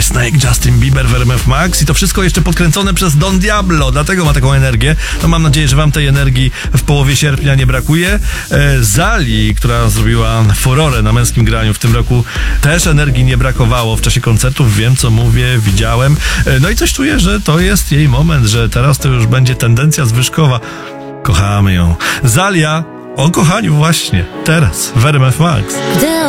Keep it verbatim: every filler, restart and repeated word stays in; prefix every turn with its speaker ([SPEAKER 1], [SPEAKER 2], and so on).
[SPEAKER 1] Snake, Justin Bieber w R M F Max i to wszystko jeszcze podkręcone przez Don Diablo, dlatego ma taką energię. No mam nadzieję, że wam tej energii w połowie sierpnia nie brakuje. E, Zali, która zrobiła furorę na męskim graniu w tym roku, też energii nie brakowało w czasie koncertów, wiem co mówię, widziałem. E, no i coś czuję, że to jest jej moment, że teraz to już będzie tendencja zwyżkowa. Kochamy ją. Zalia o kochaniu właśnie teraz w R M F Max.